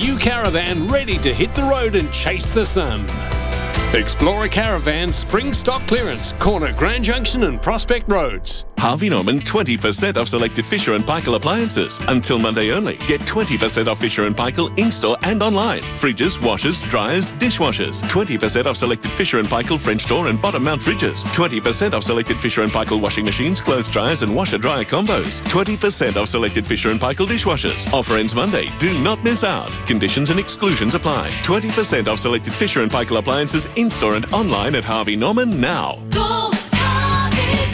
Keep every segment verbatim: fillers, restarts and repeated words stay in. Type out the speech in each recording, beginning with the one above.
new caravan ready to hit the road and chase the sun. Explorer Caravan Spring Stock Clearance, corner Grand Junction and Prospect Roads. Harvey Norman twenty percent off selected Fisher and Paykel appliances. Until Monday only. Get twenty percent off Fisher and Paykel in-store and online. Fridges, washers, dryers, dishwashers. twenty percent off selected Fisher and Paykel French door and bottom mount fridges. twenty percent off selected Fisher and Paykel washing machines, clothes dryers and washer-dryer combos. twenty percent off selected Fisher and Paykel dishwashers. Offer ends Monday. Do not miss out. Conditions and exclusions apply. twenty percent off selected Fisher and Paykel appliances in-store and online at Harvey Norman now. Go, Harvey,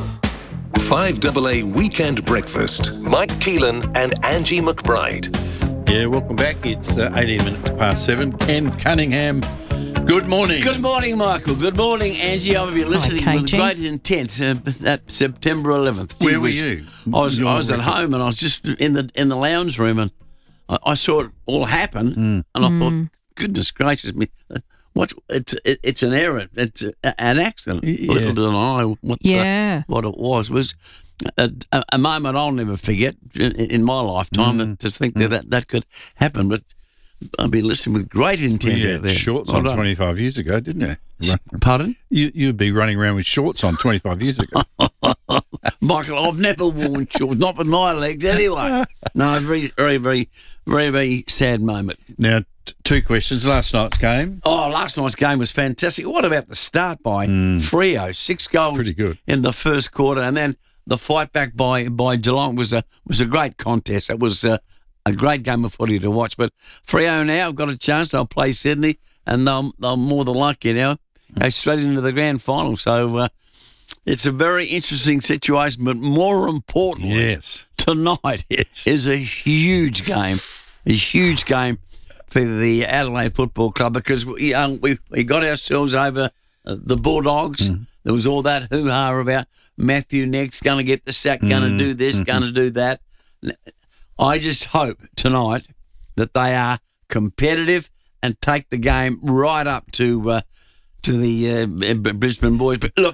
go! five A A Weekend Breakfast. Mike Keelan and Angie McBride. Yeah, welcome back. It's uh, eighteen minutes past seven. Ken Cunningham, good morning. Good morning, Michael. Good morning, Angie. I've been listening Hi, with K G. great intent uh, that September eleventh. Gee Where were whiz. you? I was, Your I was at record. home and I was just in the in the lounge room and I, I saw it all happen Mm. and I thought, goodness gracious me, uh, what's it's it, it's an error. It's a, an accident. Yeah. Little did I know what, uh, Yeah. what it was. It was a, a, a moment I'll never forget in, in my lifetime Mm. to think that, that that could happen. But I've been listening with great intent You out had there. shorts Well on done. twenty-five years ago, didn't you? Run- Pardon? You you'd be running around with shorts on twenty-five years ago. Michael, I've never worn shorts, not with my legs anyway. No, very, very, very, very, very sad moment. Now, t- two questions. Last night's game, Oh, last night's game was fantastic. What about the start by Freo? Six goals Pretty good. in the first quarter, and then the fight back by, by Geelong was a was a great contest. It was a, a great game of footy to watch. But Freo now have got a chance. They'll play Sydney, and they'll, they'll more than likely now go straight into the grand final. So uh, it's a very interesting situation, but more importantly, yes. tonight Yes. is a huge game, a huge game for the Adelaide Football Club because we um, we, we got ourselves over uh, the Bulldogs. Mm. There was all that hoo-ha about Matthew next, going to get the sack, going to Mm. do this, Mm-hmm. going to do that. I just hope tonight that they are competitive and take the game right up to uh, to the uh, B- Brisbane boys. But look,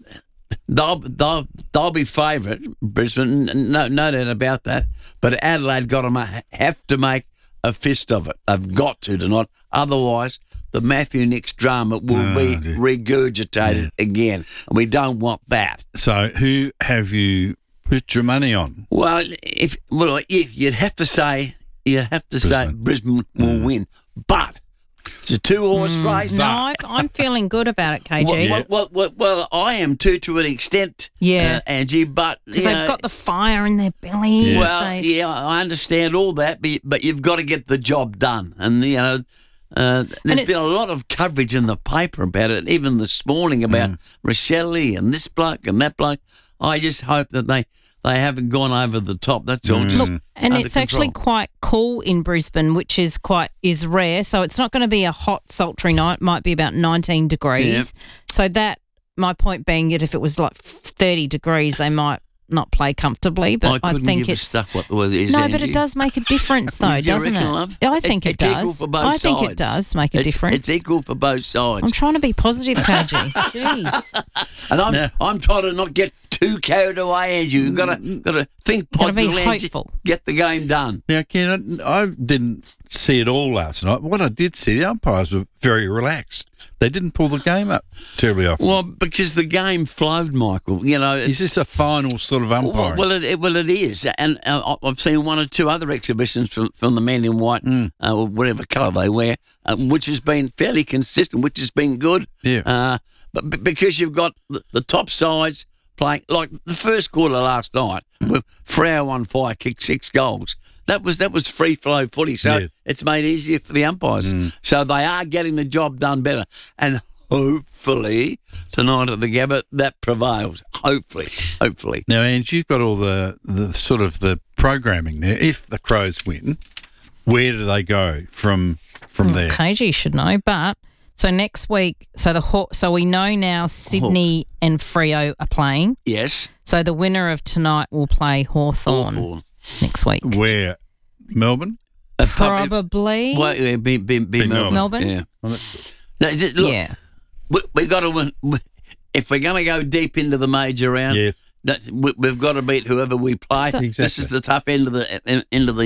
they'll they'll they'll be favourite, Brisbane, n- no no doubt about that. But Adelaide got to ma- have to make a fist of it. They've got to tonight. Otherwise, the Matthew Nix drama will Oh, be dear. regurgitated again, and we don't want that. So, who have you put your money on? Well, if well, you- you'd have to say you'd have to say Brisbane will win, but it's a two-horse race. No, I- I'm feeling good about it, K G. Well, well, well, well, I am too, to an extent, Yeah. uh, Angie. But Because you they've know, got the fire in their bellies. Yeah. well, They- yeah, I understand all that, but but you've got to get the job done, and you know. Uh, there's been a it's- lot of coverage in the paper about it, even this morning about Mm. Rochelle and this bloke and that bloke. I just hope that they, they haven't gone over the top. That's all. Just Look, and under it's actually control. quite cool in Brisbane, which is quite is rare. So it's not going to be a hot, sultry night. It might be about nineteen degrees. So that, my point being, that if it was like thirty degrees, they might not play comfortably. But I, couldn't think give a it's stuff what the weather is. no, Angie. but it does make a difference, though, You doesn't reckon, it? love? I think it, it's equal does. for both I think sides. it does make a It's- difference. It's equal for both sides. I'm trying to be positive, K G. Jeez. And I'm, Now- I'm trying to not get too carried away, Andrew. You've got to, got to think Gotta be positively and hopeful. get the game done. Now, Ken, I, I didn't see it all last night. What I did see, the umpires were very relaxed. They didn't pull the game up terribly often. Well, because the game flowed, Michael. You know, Is it's, this a final sort of well, umpiring? well, it, it, well, it is. And uh, I've seen one or two other exhibitions from, from the men in white, Mm. uh, or whatever colour they wear, uh, which has been fairly consistent, which has been good. Yeah. Uh, but b- because you've got the, the top sides playing, like the first quarter last night, with Freo on fire, kicked six goals. That was that was free flow footy, so Yeah. it's made easier for the umpires. So they are getting the job done better, and hopefully tonight at the Gabba that prevails. Hopefully, hopefully. Now, Ange, you've got all the, the sort of the programming there. If the Crows win, where do they go from from there? K G should know, but so next week, so the Haw- so we know now Sydney and Freo are playing. Yes, So the winner of tonight will play Hawthorn Hawthorn. next week. Where? Melbourne? Uh, probably- Probably. Well, yeah, be, be, be Be Melbourne. Melbourne? Yeah. Well, that's good. No, just- look, yeah. we, we got to win. we- If we're going to go deep into the major round, Yeah. that, we, we've got to beat whoever we play. So- This is Exactly. the tough end of the end of the uh,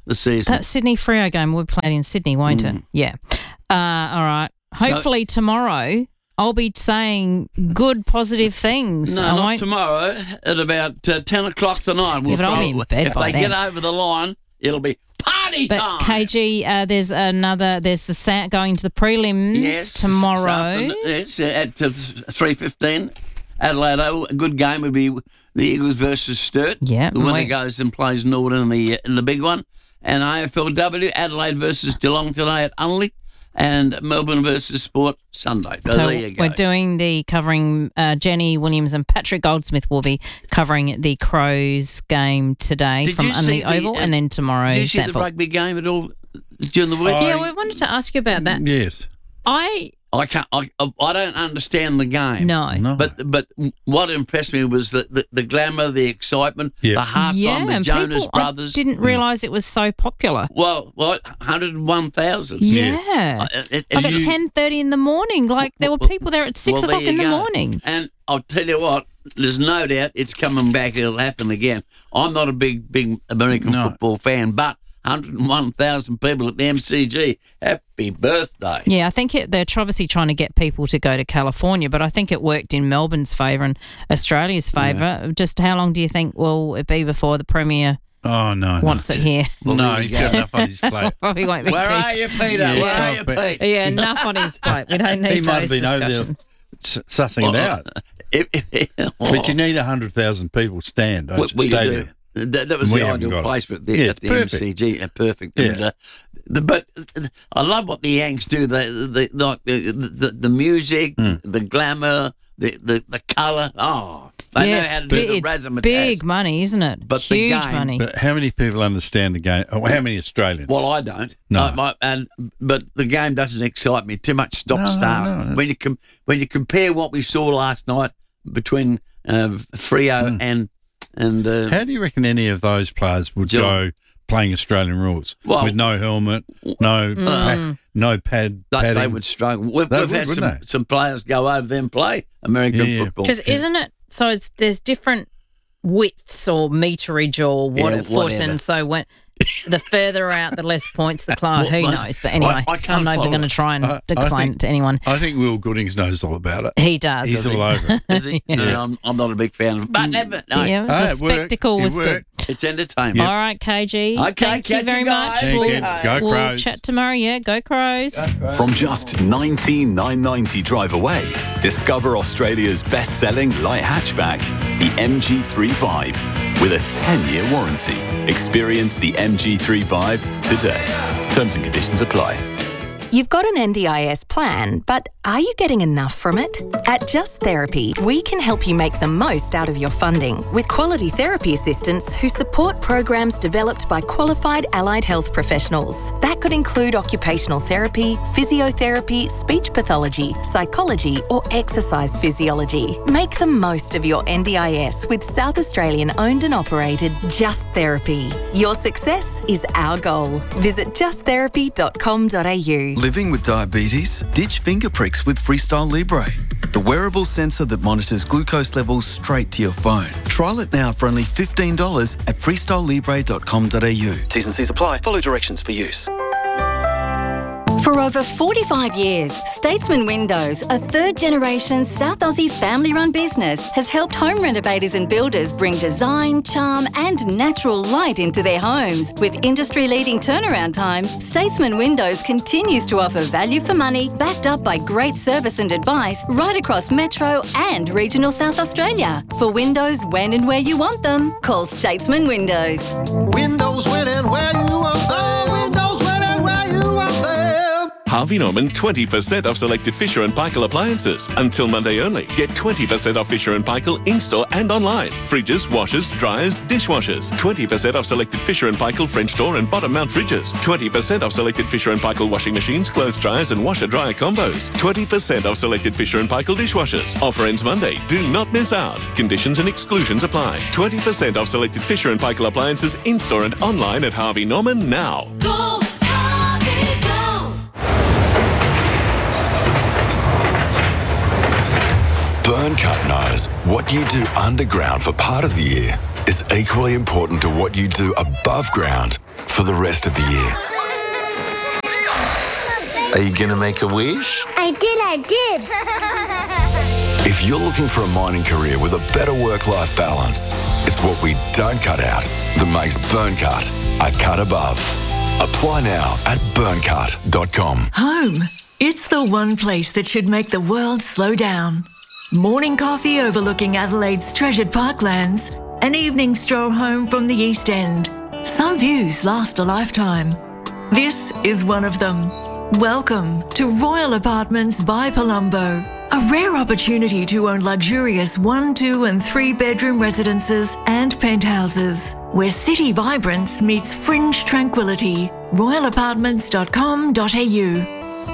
the season. That Sydney Freo game will be played in Sydney, won't Mm. it? Yeah. Uh, all right. Hopefully tomorrow I'll be saying good, positive things. No, I not won't- tomorrow. At about uh, ten o'clock tonight. We'll Yeah, but I'll throw- be in bed if by they then. get over the line, it'll be party But time. K G, uh, there's another. There's the sa- going to the prelims yes, tomorrow. something- Yes, at three fifteen. Adelaide Oval. A good game would be the Eagles versus Sturt. Yeah, the winner wait. goes and plays Northern in the in the big one. And A F L W Adelaide versus Geelong today at Unley, and Melbourne versus Sport Sunday. So, So there you go. we're doing the covering. Uh, Jenny Williams and Patrick Goldsmith will be covering the Crows game today Did from you see Unley the, Oval, uh, and then tomorrow. Did you see the Sackville. rugby game at all during the week? Yeah, we wanted to ask you about that. Yes. I I can't. I, I don't understand the game. no. No. But but what impressed me was the, the, the glamour, the excitement, Yeah. the halftime, yeah, the and Jonas people, I Brothers. didn't realise it was so popular. Well, what one hundred one thousand. Yeah. Uh, it- Like it's at you- ten thirty in the morning, like there were Well, people there at six well, there o'clock you in the go. morning. And I'll tell you what, there's no doubt it's coming back. It'll happen again. I'm not a big big American No. football fan, but one hundred one thousand people at the M C G. Happy birthday. Yeah, I think it, they're obviously trying to get people to go to California, but I think it worked in Melbourne's favour and Australia's favour. Just how long do you think will it be before the Premier Oh, no. wants no. it here? Well, no, there you he's got go. enough on his plate. Probably won't be Where too. are you, Peter? Yeah, Where are you, can't Pete? Yeah, enough on his plate. We don't need He might have those been over there discussions. s- sussing it out. If- if- But you need one hundred thousand people stand, don't Well, you? well, you Stadium. do. That, that was We the haven't ideal got it. placement there Yeah, at it's the perfect. M C G. Yeah, perfect. Yeah. And, uh, the, but uh, I love what the Yanks do. The the like the, the the music, Hmm. the glamour, the the, the colour. Oh, they yeah, know it's how to do big, the it's razzmatazz. big money, isn't it? But the Huge game- money. But how many people understand the game? Oh, how many Australians? Well, I don't. No. I- my- and but the game doesn't excite me. Too much stop No, start. no, that's- when you com- when you compare what we saw last night between uh, Freo and and uh, How do you reckon any of those players would Geelong. go playing Australian rules Well- with no helmet, no pa- no pad, they, padding? they would struggle. We've, They we've would, had wouldn't some, they? some players go over there and play American Yeah, yeah. football. Because isn't it? So it's there's different widths or meterage or what Yeah, it foot, whatever. and so when the further out, the less points the client. Well, Who I- knows? But anyway, I- I can't I'm not even follow going to it. try and I- I explain think- it to anyone. I think Will Goodings knows all about it. He does. He's all over it. Is it? No, I'm, I'm not a big fan of it. But never. No, Yeah, Ah, the it worked. spectacle It was worked. good. it's entertainment. All right, K G. Okay, Thank you catch very you guys. much. Thank we'll, you. Go we'll Crows. chat tomorrow. Yeah, go Crows. From just nineteen thousand nine hundred ninety drive away, discover Australia's best-selling light hatchback, the M G thirty-five, with a ten-year warranty. Experience the M G thirty-five today. Terms and conditions apply. You've got an N D I S plan, but are you getting enough from it? At Just Therapy, we can help you make the most out of your funding with quality therapy assistants who support programs developed by qualified allied health professionals. That could include occupational therapy, physiotherapy, speech pathology, psychology, or exercise physiology. Make the most of your N D I S with South Australian owned and operated Just Therapy. Your success is our goal. Visit just therapy dot com dot a u. Living with diabetes? Ditch finger pricks with Freestyle Libre, the wearable sensor that monitors glucose levels straight to your phone. Trial it now for only fifteen dollars at freestyle libre dot com dot a u. T's and C's apply. Follow directions for use. For over forty-five years, Statesman Windows, a third-generation South Aussie family-run business, has helped home renovators and builders bring design, charm and natural light into their homes. With industry-leading turnaround times, Statesman Windows continues to offer value for money, backed up by great service and advice right across Metro and regional South Australia. For windows when and where you want them, call Statesman Windows. Windows when and where you want them. Windows when and where you want them. Harvey Norman twenty percent off selected Fisher and Paykel appliances. Until Monday only. Get twenty percent off Fisher and Paykel in-store and online. Fridges, washers, dryers, dishwashers. twenty percent off selected Fisher and Paykel French door and bottom mount fridges. twenty percent off selected Fisher and Paykel washing machines, clothes dryers and washer dryer combos. twenty percent off selected Fisher and Paykel dishwashers. Offer ends Monday. Do not miss out. Conditions and exclusions apply. twenty percent off selected Fisher and Paykel appliances in-store and online at Harvey Norman now. Go, Harvey, go. Burncut knows what you do underground for part of the year is equally important to what you do above ground for the rest of the year. Are you going to make a wish? I did, I did. If you're looking for a mining career with a better work-life balance, it's what we don't cut out that makes Burncut a cut above. Apply now at burncut dot com. Home. It's the one place that should make the world slow down. Morning coffee overlooking Adelaide's treasured parklands. An evening stroll home from the East End. Some views last a lifetime. This is one of them. Welcome to Royal Apartments by Palumbo. A rare opportunity to own luxurious one, two and three bedroom residences and penthouses, where city vibrance meets fringe tranquility. royal apartments dot com dot a u.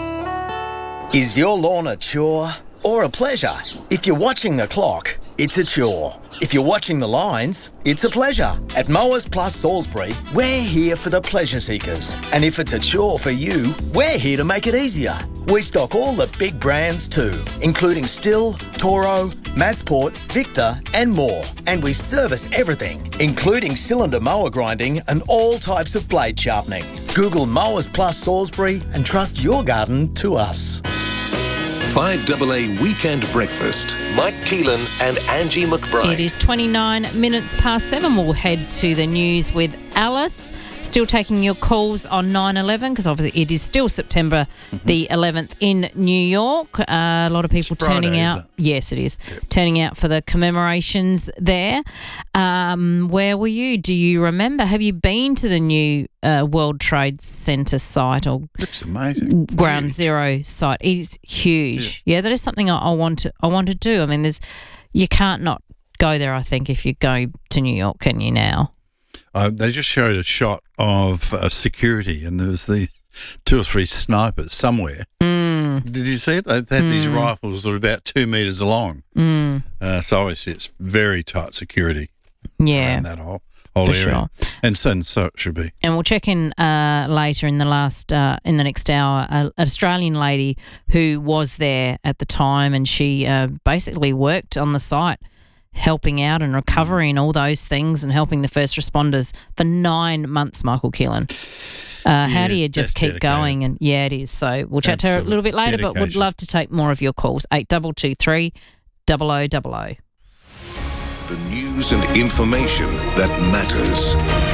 Is your lawn a chore or a pleasure? If you're watching the clock, it's a chore. If you're watching the lines, it's a pleasure. At Mowers Plus Salisbury, we're here for the pleasure seekers. And if it's a chore for you, we're here to make it easier. We stock all the big brands too, including Stihl, Toro, Masport, Victor and more. And we service everything, including cylinder mower grinding and all types of blade sharpening. Google Mowers Plus Salisbury and trust your garden to us. five A A Weekend Breakfast. Mike Keelan and Angie McBride. It is twenty-nine minutes past seven. We'll head to the news with Alice. Still taking your calls on nine eleven because obviously it is still September mm-hmm. the eleventh in New York. Uh, a lot of people It's Friday, turning out. isn't it? Yes, it is. Yep. Turning out for the commemorations there. Um, where were you? Do you remember? Have you been to the new uh, World Trade Center site or Looks amazing. Ground Huge. Zero site? It is huge. Yeah, that is something I, I want to. I want to do. I mean, there's you can't not go there. I think if you go to New York, can you now? Uh, they just showed a shot of uh, security, and there was the two or three snipers somewhere. Mm. Did you see it? They had mm. these rifles that are about two metres long. Mm. Uh, so obviously it's very tight security Yeah, around that whole, whole for area. sure. And so, and so it should be. And we'll check in uh, later in the last uh, in the next hour. Uh, an Australian lady who was there at the time, and she uh, basically worked on the site, helping out and recovery and all those things, and helping the first responders for nine months. Michael Keelan, uh, Yeah, how do you just that's keep dedicated. going? And yeah, it is. So we'll chat to her a Absolute little bit later, but would dedication. love to take more of your calls. Eight double two three, double o double o. The news and information that matters.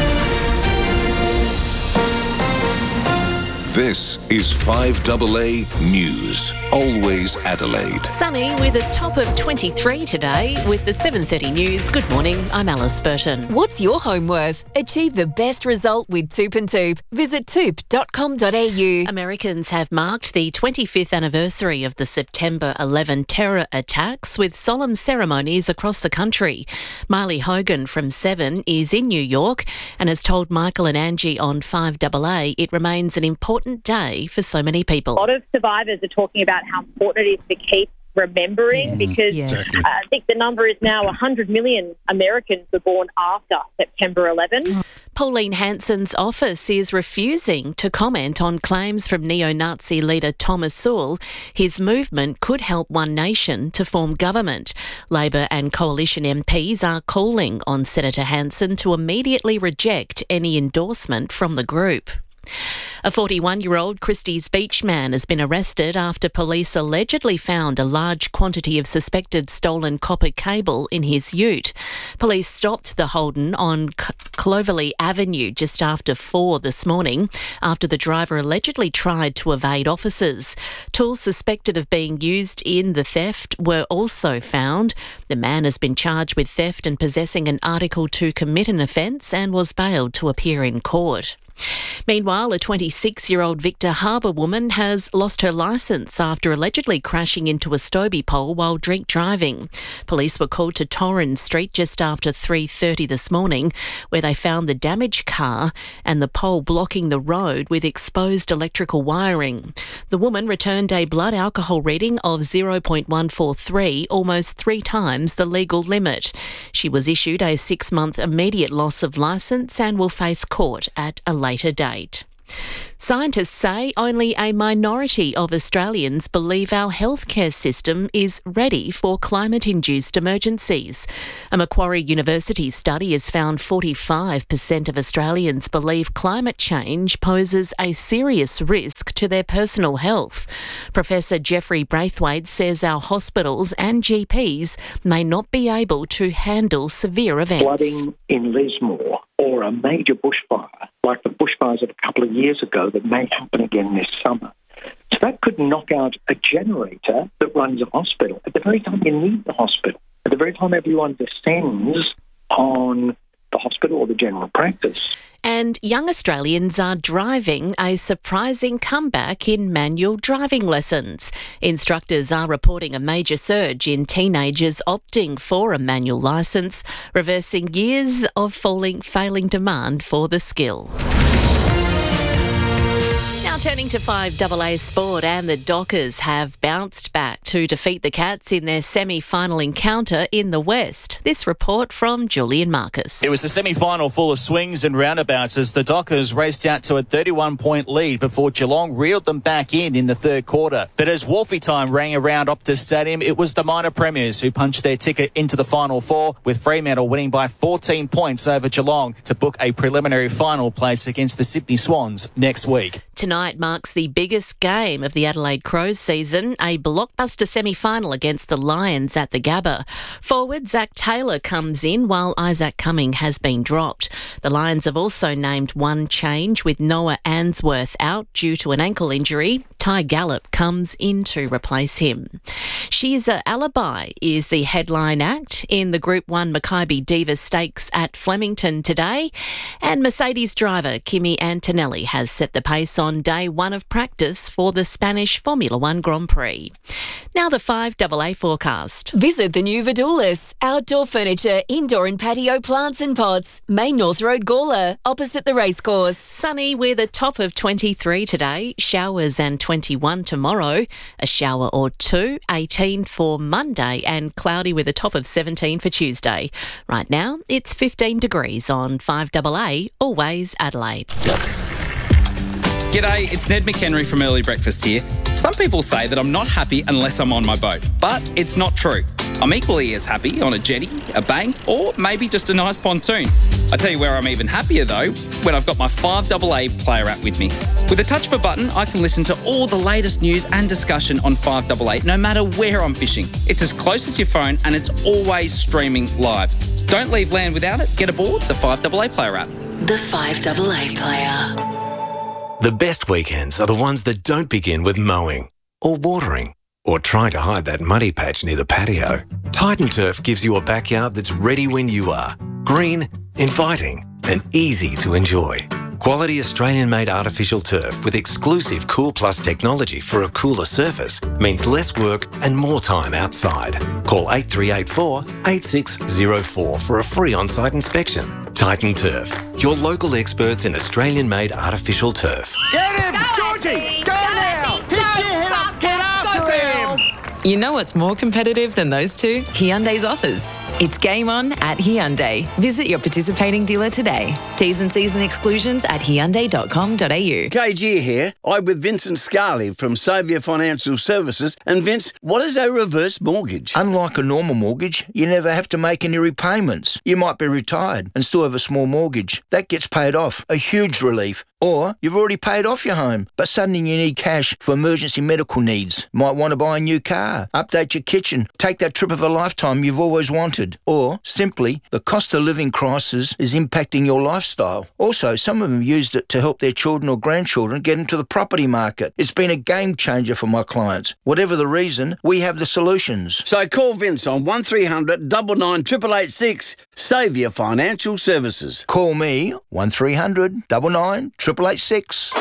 This is five A A News. Always Adelaide. Sunny with a top of twenty-three today with the seven thirty news. Good morning, I'm Alice Burton. What's your home worth? Achieve the best result with Toop and Toop. Visit toop dot com dot a u. Americans have marked the twenty-fifth anniversary of the September eleventh terror attacks with solemn ceremonies across the country. Marley Hogan from Seven is in New York and has told Michael and Angie on five A A it remains an important day for so many people. A lot of survivors are talking about how important it is to keep remembering Yes, because yes. uh, I think the number is now one hundred million Americans were born after September eleventh. Pauline Hanson's office is refusing to comment on claims from neo-Nazi leader Thomas Sowell his movement could help One Nation to form government. Labor and Coalition M Ps are calling on Senator Hanson to immediately reject any endorsement from the group. A forty-one-year-old Christie's Beach man has been arrested after police allegedly found a large quantity of suspected stolen copper cable in his ute. Police stopped the Holden on C- Clovelly Avenue just after four this morning after the driver allegedly tried to evade officers. Tools suspected of being used in the theft were also found. The man has been charged with theft and possessing an article to commit an offence and was bailed to appear in court. Meanwhile, a twenty-six-year-old Victor Harbour woman has lost her licence after allegedly crashing into a Stobie pole while drink driving. Police were called to Torrens Street just after three thirty this morning, where they found the damaged car and the pole blocking the road with exposed electrical wiring. The woman returned a blood alcohol reading of zero point one four three, almost three times the legal limit. She was issued a six-month immediate loss of licence and will face court at a later date. Scientists say only a minority of Australians believe our healthcare system is ready for climate-induced emergencies. A Macquarie University study has found forty-five percent of Australians believe climate change poses a serious risk to their personal health. Professor Jeffrey Braithwaite says our hospitals and G Ps may not be able to handle severe events. Flooding in Lismore or a major bushfire, like the bushfires of a couple of years ago that may happen again this summer. So that could knock out a generator that runs a hospital at the very time you need the hospital, at the very time everyone descends on the hospital or the general practice. And young Australians are driving a surprising comeback in manual driving lessons. Instructors are reporting a major surge in teenagers opting for a manual licence, reversing years of falling, failing demand for the skill. Now turning to five A A sport, and the Dockers have bounced back to defeat the Cats in their semi-final encounter in the West. This report from Julian Marcus. It was a semi-final full of swings and roundabouts as the Dockers raced out to a thirty-one point lead before Geelong reeled them back in in the third quarter. But as Wolfie time rang around Optus Stadium, it was the minor premiers who punched their ticket into the final four, with Fremantle winning by fourteen points over Geelong to book a preliminary final place against the Sydney Swans next week. Tonight marks the biggest game of the Adelaide Crows season, a blockbuster semi-final against the Lions at the Gabba. Forward Zach Taylor comes in while Isaac Cumming has been dropped. The Lions have also named one change, with Noah Answorth out due to an ankle injury. Ty Gallop comes in to replace him. Sheeza Alibi is the headline act in the Group one Makybe Diva Stakes at Flemington today, and Mercedes driver Kimi Antonelli has set the pace on day one of practice for the Spanish Formula One Grand Prix. Now the five A A forecast. Visit the new Vidulis, outdoor furniture, indoor and patio plants and pots, Main North Road, Gawler, opposite the racecourse. Sunny with a top of twenty-three today, showers and twenty-one tomorrow, a shower or two, eighteen for Monday, and cloudy with a top of seventeen for Tuesday. Right now, it's fifteen degrees on five A A, always Adelaide. G'day, it's Ned McHenry from Early Breakfast here. Some people say that I'm not happy unless I'm on my boat, but it's not true. I'm equally as happy on a jetty, a bank, or maybe just a nice pontoon. I tell you where I'm even happier though, when I've got my five A A player app with me. With a touch of a button, I can listen to all the latest news and discussion on five A A, no matter where I'm fishing. It's as close as your phone and it's always streaming live. Don't leave land without it. Get aboard the five A A player app. The five A A player. The best weekends are the ones that don't begin with mowing or watering or trying to hide that muddy patch near the patio. Titan Turf gives you a backyard that's ready when you are. Green, inviting, and easy to enjoy. Quality Australian-made artificial turf with exclusive Cool Plus technology for a cooler surface means less work and more time outside. Call eight three eight four, eight six zero four for a free on-site inspection. Titan Turf, your local experts in Australian-made artificial turf. Get him! Georgie! Go now! Pick your head up! Get after him! You know what's more competitive than those two? Hyundai's offers. It's game on at Hyundai. Visit your participating dealer today. T's and C's and exclusions at hyundai dot com dot a u. K G here. I'm with Vincent Scarley from Saviour Financial Services. And Vince, what is a reverse mortgage? Unlike a normal mortgage, you never have to make any repayments. You might be retired and still have a small mortgage. That gets paid off. A huge relief. Or you've already paid off your home, but suddenly you need cash for emergency medical needs. Might want to buy a new car, update your kitchen, take that trip of a lifetime you've always wanted. Or simply, the cost of living crisis is impacting your lifestyle. Also, some of them used it to help their children or grandchildren get into the property market. It's been a game changer for my clients. Whatever the reason, we have the solutions. So call Vince on one three hundred nine nine eight eight eight six. Saviour Financial Services. Call me one three hundred nine nine eight eight eight six.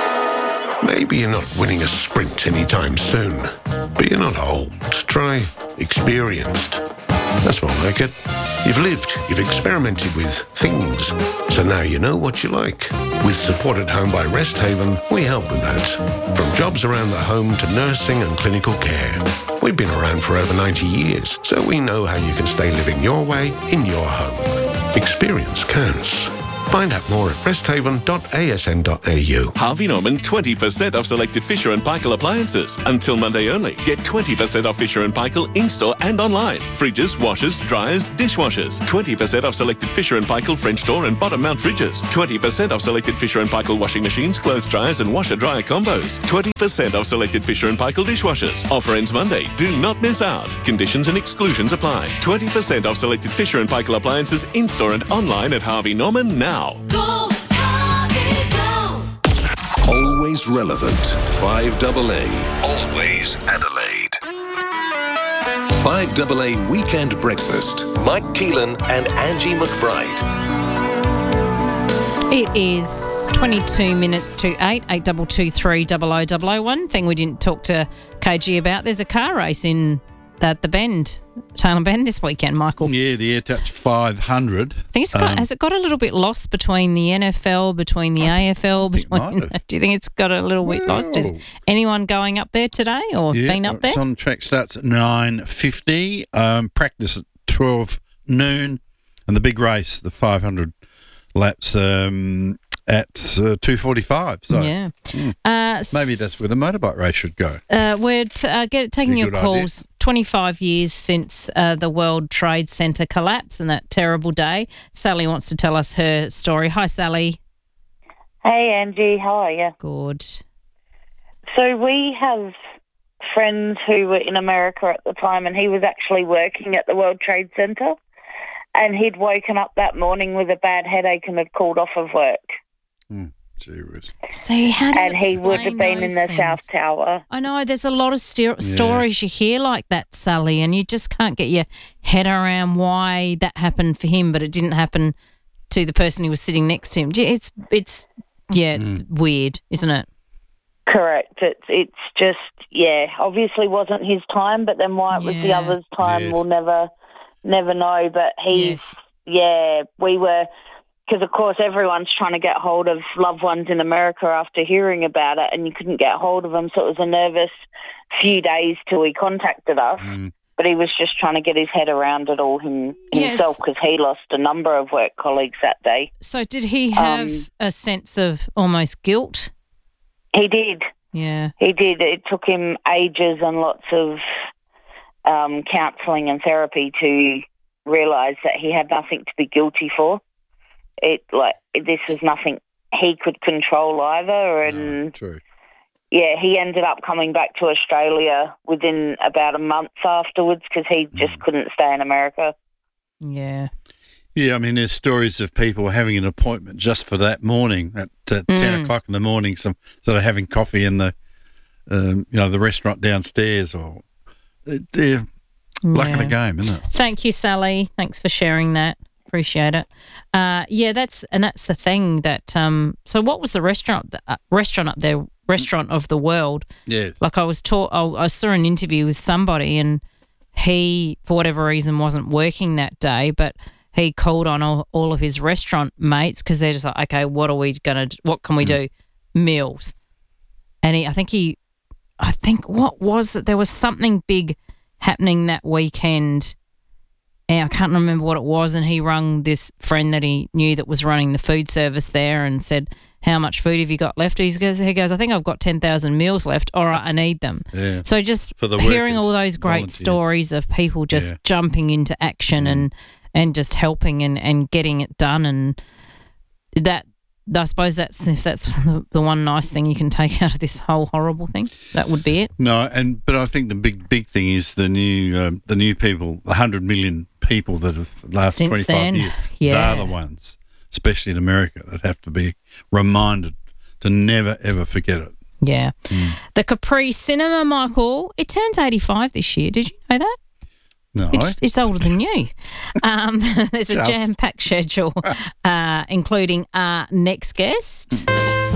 Maybe you're not winning a sprint anytime soon, but you're not old. Try experienced. That's more like it. You've lived, you've experimented with things, so now you know what you like. With Support at Home by Rest Haven, we help with that. From jobs around the home to nursing and clinical care. We've been around for over ninety years, so we know how you can stay living your way in your home. Experience counts. Find out more at resthaven dot a s n dot a u. Harvey Norman twenty percent off selected Fisher and Paykel appliances. Until Monday only. Get twenty percent off Fisher and Paykel in-store and online. Fridges, washers, dryers, dishwashers. twenty percent off selected Fisher and Paykel French door and bottom mount fridges. twenty percent off selected Fisher and Paykel washing machines, clothes dryers and washer dryer combos. twenty percent off selected Fisher and Paykel dishwashers. Offer ends Monday. Do not miss out. Conditions and exclusions apply. twenty percent off selected Fisher and Paykel appliances in-store and online at Harvey Norman now. Go, Harvey, go. Always relevant. five double A. Always Adelaide. five double A Weekend Breakfast. Mike Keelan and Angie McBride. It is twenty-two minutes to eight, eight two two three double oh double oh. One thing we didn't talk to K G about, there's a car race in at the Bend, Taylor Bend this weekend, Michael. Yeah, the AirTouch five hundred. I think it's got, Um, has it got a little bit lost between the N F L, between the A F L? Between, do you think it's got a little bit lost? Is Well. anyone going up there today or Yeah, been up there? It's on track, starts at nine fifty, um, practice at twelve noon, and the big race, the five hundred laps, um, at uh, two forty-five. So, Yeah. mm, Uh, maybe that's where the motorbike race should go. Uh, we're t- uh, get, taking Be a your good calls. twenty-five years since uh, the World Trade Center collapse and that terrible day. Sally wants to tell us her story. Hi, Sally. Hey, Angie. How are you? Good. So we have friends who were in America at the time, and he was actually working at the World Trade Center, and he'd woken up that morning with a bad headache and had called off of work. Mm, gee whiz. See, how do you And he would have explain been in those the South things? Tower. I know there's a lot of sto- stories you hear like that, Sally, and you just can't get your head around why that happened for him, but it didn't happen to the person who was sitting next to him. It's, it's yeah, it's Mm. weird, isn't it? Correct. It's it's just, yeah, obviously wasn't his time, but then why it was the Yeah. other's time, Yes. we'll never never know. But he's, yeah, we were, because of course everyone's trying to get hold of loved ones in America after hearing about it, and you couldn't get hold of them, so it was a nervous few days till he contacted us. But he was just trying to get his head around it all him, Yes. himself, because he lost a number of work colleagues that day. So did he have Um, a sense of almost guilt? He did. Yeah. He did. It took him ages and lots of um, counselling and therapy to realise that he had nothing to be guilty for. It like this is nothing he could control either, and True. yeah, he ended up coming back to Australia within about a month afterwards because he just couldn't stay in America. Yeah. Yeah, I mean, there's stories of people having an appointment just for that morning at uh, Mm. ten o'clock in the morning, some sort of having coffee in the, um, you know, the restaurant downstairs, or uh, yeah, luck of the Yeah. game, isn't it? Thank you, Sally. Thanks for sharing that. Appreciate it. Uh, yeah, that's and that's the thing that. Um, so, what was the restaurant? Uh, restaurant up there? Restaurant of the world. Yeah. Like I was taught. I, I saw an interview with somebody, and he, for whatever reason, wasn't working that day, but he called on all, all of his restaurant mates because they're just like, okay, what are we gonna? What can we do? Meals. And he, I think he, I think what was it? There was something big happening that weekend. And I can't remember what it was, and he rung this friend that he knew that was running the food service there and said, how much food have you got left? He goes, he goes I think I've got ten thousand meals left. All right, I need them. Yeah. So just For the hearing workers, all those great volunteers. stories of people just Yeah. jumping into action and, and just helping and, and getting it done, and that, I suppose that's if that's the, the one nice thing you can take out of this whole horrible thing, that would be it. No, and but I think the big big thing is the new um, the new people, the hundred million people that have last Since twenty five then, years. yeah. They're the ones, especially in America, that have to be reminded to never ever forget it. Yeah. The Capri Cinema, Michael, it turns eighty-five this year. Did you know that? No, It's, it's older than you. Um, there's a Just. jam-packed schedule, uh, including our next guest.